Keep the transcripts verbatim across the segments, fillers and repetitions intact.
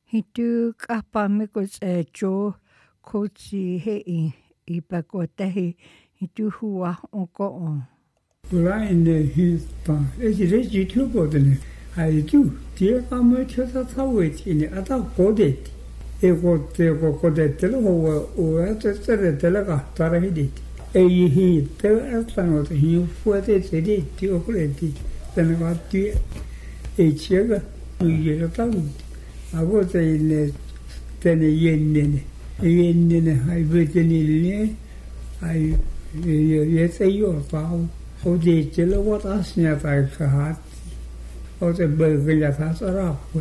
Hitu kapamikuts'echo kutsi he'i ipakotehi hitu hua onko'on. Ulaine hita ejire jitu bodene aitu tie kama chota tawetini ata kodeti e kote ko kodete lo ho o ata tsere tele ka tara hiditi e hi te atano te hi fuete tsedi ti o koleti tene ka ti e chega yele tawu ago te ne tene yenne yenne hai beteni le ai ye se yo tawu o de chelo wata snya ta ka o te bege ya ta sara poi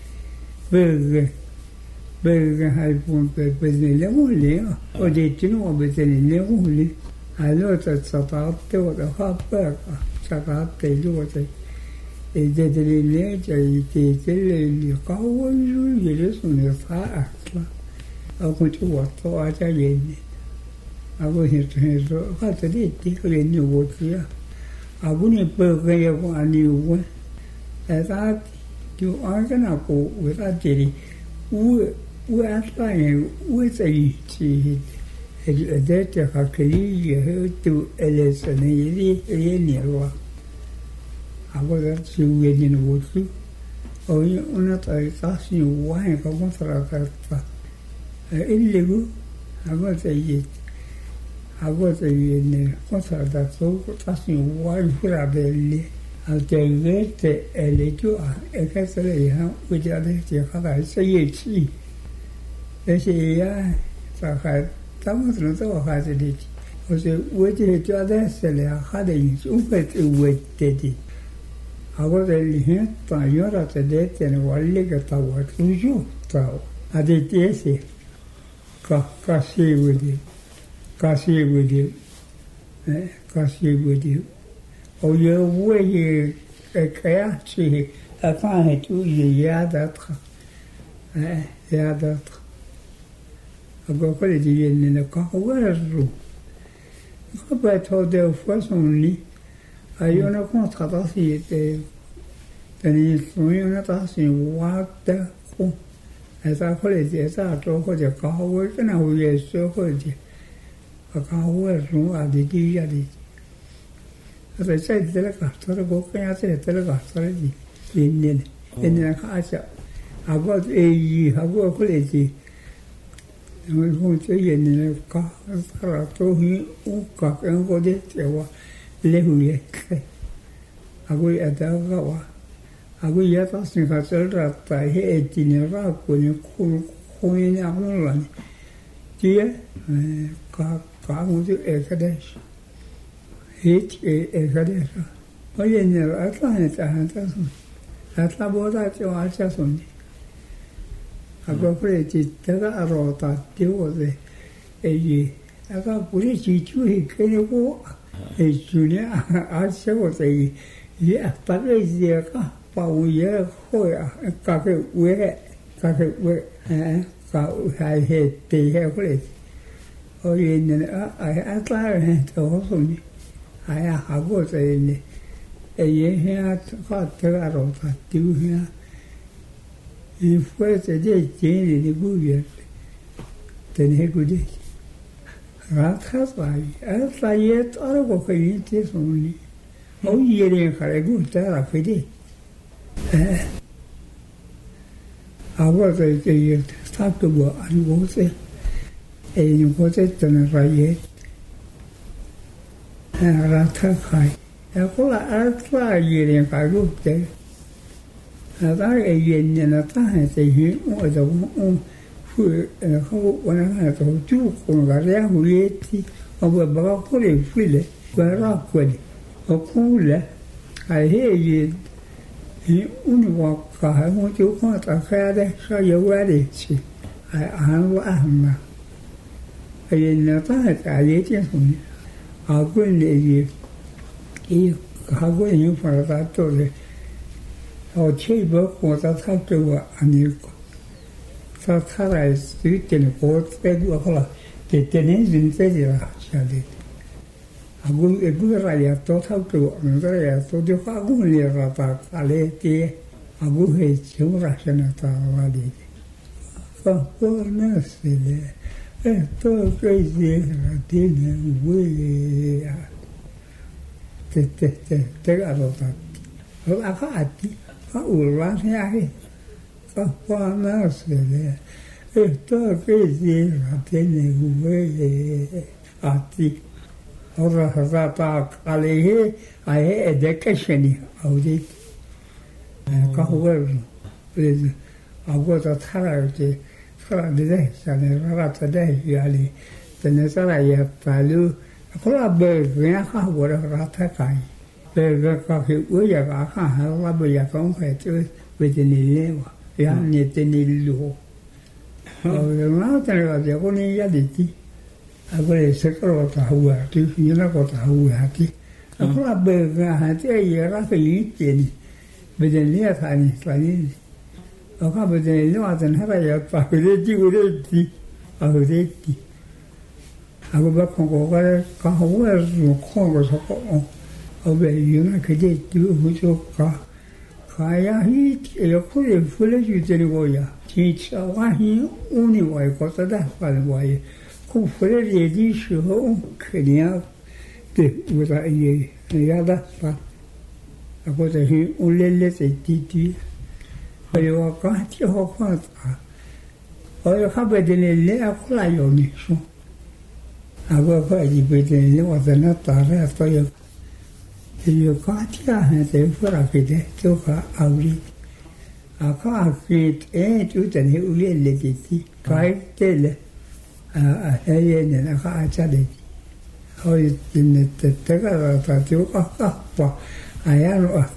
bege bege hai pun pe pe ne le mo le o de chino o be te ne le mo le alo ta sa ta te o da ha pa ka sa ka te lu te e de de le le ja i te te le le ka o ju ye le so ne fa a kla a ko tu wa to a ja ye ni a ko he te so ka te de ti ko le ni wo ti ya a ko ni pe ke ya ko ani wo e ta ti a ka na ko we ta ti ri u u a ta ye u te i ti e de te ka ke li ye tu ele se ne ri ri ni ro a ko da si u ye ni no wo ti o una ta ta si u wa ka ko tra ka ta e le gu a ko te ye a ko te ye ne ko tra da so ta si u wa fra belle al te vete e le tu a e ka se le ya u ja de ti ka da se ye chi e se ya sa ka ta mo no to ha se di o se u je ti a de se le ha de yin u pe te u te di a ko te li he ta yo ra te de te ne wa le ka ta wa tu ju ta a de ti se ka ka si u di ka si u di eh ka si u di o ye wo ye e kaya chi a fa he tu ye ya d'être eh ya d'être a go ko le di ne ne ko wa ru ko ba to de fois son li a yo na contra ta si te teni so yo na ta si wa da ko e sa ko le di sa to ko je ka wo ke na wo ye so ko je a ka wo ru a di di ya di a sai de la carta ko ke ya se te la carta di ne ne ne ka sa a go e yi a go ko le di no ko te ye ne ka para to hi u ka ke ko de te wa le hu ye a go ya da ga wa a go ya ta sin ka se ra ta he e ti ne ra ko ne ko ko ne a mo la ni ti e ka ka mo de e ka de hit e e ka de sa o ye ne ra ta ne ta han ta so la ta bo da ti wa cha so ni a go pre ti ta ga ro ta ti o de e ye a ga pu ri chi chu hi ke ne ko e chu ne a se o te ye a pa re ye ka pa u ye ho ya ka ke u ye ka ke u e ka u hai he te he ko le o ye ne a a ta re to ho so ni a ya ha go te ne e ye he a ka te ga ro ta ti u he e fue te de tiene de bu ye te ne ku de ra ta sa a sa ye to ro ko ke ni te so ni o ye re ka re gu ta ra fe de eh a go te ke ye sta to bo an go se e ni go te te na ra ye ra ta kai e ko la a tra ye re ka gu te a ta e ye ne na ta he te hi o da o fu e ko o na ha to tu ko ga re hu ye ti o ba ba ko le fu le ko ra ko le o ku le a he ye hi un wa ka ha mo tu ko ta ka de sa ye wa de chi a a wa ma e ye na ta ta ye ti so ni a ko le ye e ka go ye fa ta to le o che bo ko ta ta to wa ani ko ta ta ra su te ne ko pe du ko la te te ne zin te ji ra sha de a go e gu ra ya to ta to no ra ya to de fa go le ra ta ka le ti a go he chu ra sha na ta wa de conoscere, esto que llega tiene huella. Te, te, te, te garota. La fatti, fa urla se conoscere, esto que llega tiene huella. A ti. Ora rataalehe ahe edekesheni audit. Kahuel. Agora tarde, tarde, sane rata de yali. Tenesara ya palu. Kola berga ya kahura rata kai. Berga kahi uya ka ha labu ya kong kai tu betenile wa. Ya ni tenilu. Ora na tena ya koni ya diti. Agora se colo tahua tu yuna ko tahua ti. Kola berga ha ti ya ra kai ni. Betenile tani tani. Aka betenile wa tena ya pa ureti ureti. Ureti. Aku bakal kau kata kau harus kau harus kau, abe yuna kerja tu muncul kah, kaya hit, ya kau le full juta ni boya, cita wahai uni wahai kau tada pada wahai, kau full ready show kerja, tu buat ini, ya dah pak, aku tahu ulele seti, kalau kau tiada kau tak, kalau kau betul aku layu ni so. Aku apa di bidang ini waktunya tarik atau yang itu kaca hanya pura kita juga awal. Aku akid eh tu tadi ulian lagi kai tele, ah hari ni aku ajar lagi. Oh ini tetap ada juga apa? Ayah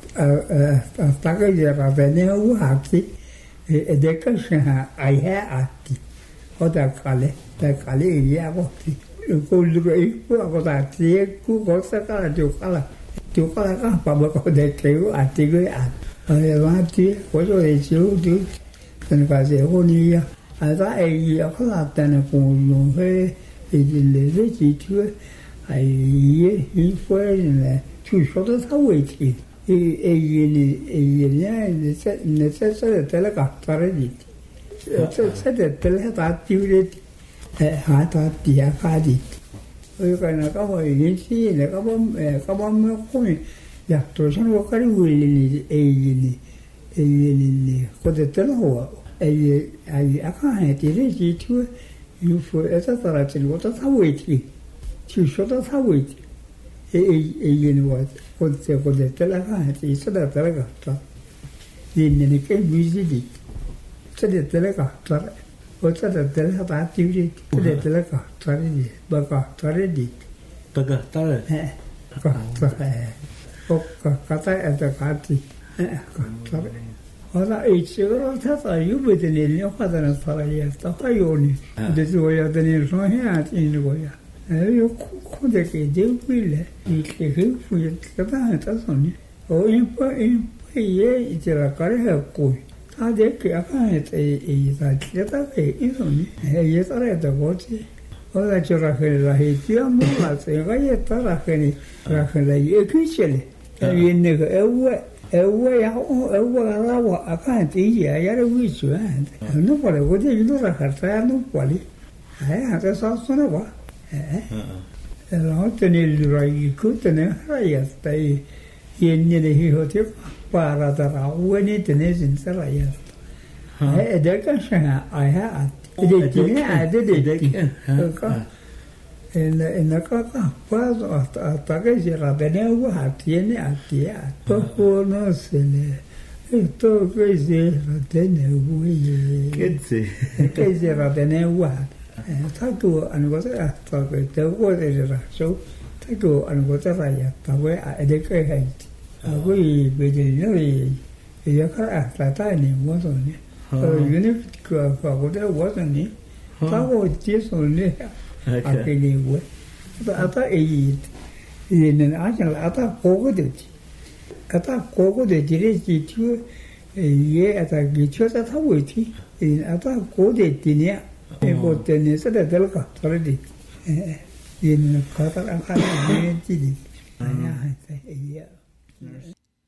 ah tak kerja apa ni aku hati, edukasi ayah hati. Oh tak kali, tak kali dia aku. Kulturai ku aku tak tiada ku kau sekarang juga lah juga lah kan apa kau dekat hati ku ya, orang hati kau tu itu tu, dan kasih aku ni ya, ada ai aku lah tanah pun he, ini le itu, ai ini ini tu suatu tahu itu, ini ini ni se ni se se telah kata ni, se se telah tak tiada. Hả ta tiệt khai đi, rồi cái này các bạn nhìn thấy là các bạn các bạn mới coi, ya tôi xem có cái gì này, ấy này, ấy này, có thể tên họ, ấy ấy ác hay thì cái gì thôi, như vậy ở đó là chỉ có tháo vậy thì, chỉ số đó tháo vậy thì, ấy ấy này vậy, có thể có thể tên là hay thì sẽ là tên là cái, nhìn này cái gì gì, sẽ là tên là cái. Otra de telah tak tiuri, de telah kah tari di, bakah tari di, bakah tari, eh, kah tari, kok kata ada kati, eh, kah tari. Orang itu orang thata you betul ni, orang kata nak tari ya, tak ayo ni, desu goya tani soalnya ini goya, eh, you kau dekat dia boleh, ini kau kata tak soni, oh ini ini ini itu lah kerja kau. Ada apa itu ini kita ini ni, ini cara itu boleh. Orang cakap kerana itu mula saya cakap kerana kerana itu cile. Ini ni ke ewa ewa yang ewa lawa apa itu ya ya itu kan. Nu boleh boleh itu rakyat saya nu boleh. Ayah ada sasana apa? Eh, lalu ni lurai ikut ni rakyat tapi ini ni hidup para terawan ni tenis insyaallah. Eh, dekat sana ayah, dekat ni ada dekat. En en kakak pas atau kerja benda gua hati ni hati ya. Pokoknya sini itu kerja benda gua ye. Kerja. Kerja benda gua. Tak tu anu kata tak kerja gua kerja so. Tak tu anu kata raya. Tapi ada kerja. Aku beda ni. Ya kan tak ni gua tu ni. Ini kau kau dah gua tu ni. Tahu dia tu ni. Akhirnya gue, apa ini, ini aja lah, apa kau deh, apa kau deh jadi itu, ye apa gitu tak tahu itu, ini apa kau deh ini, kau deh ni sudah terluka, terus ini kata apa ini jadi, ayah saya.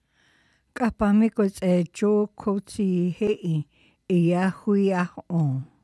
Kapamikos e jo koti hei ia hui a on.